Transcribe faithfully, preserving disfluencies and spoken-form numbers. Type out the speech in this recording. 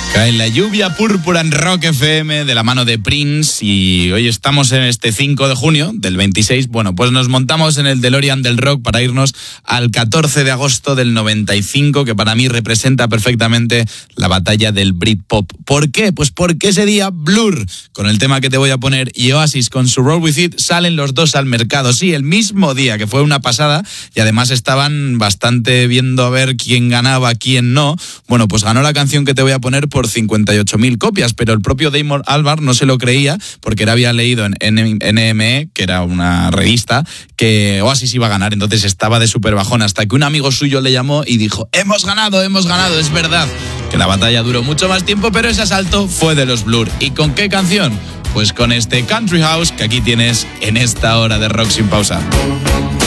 Cae la lluvia púrpura en Rock F M de la mano de Prince y hoy estamos en este cinco de junio del veintiséis. Bueno, pues nos montamos en el DeLorean del rock para irnos al catorce de agosto del noventa y cinco, que para mí representa perfectamente la batalla del Britpop. ¿Por qué? Pues porque ese día Blur, con el tema que te voy a poner, y Oasis con su Roll With It, salen los dos al mercado. Sí, el mismo día, que fue una pasada, y además estaban bastante viendo a ver quién ganaba, quién no. Bueno, pues ganó la canción que te voy a poner por cincuenta y ocho mil copias, pero el propio Damon Albarn no se lo creía porque él había leído en N M E, que era una revista, que Oasis iba a ganar, entonces estaba de súper bajón hasta que un amigo suyo le llamó y dijo: hemos ganado, hemos ganado, es verdad que la batalla duró mucho más tiempo, pero ese asalto fue de los Blur. ¿Y con qué canción? Pues con este Country House que aquí tienes en esta hora de Rock Sin Pausa.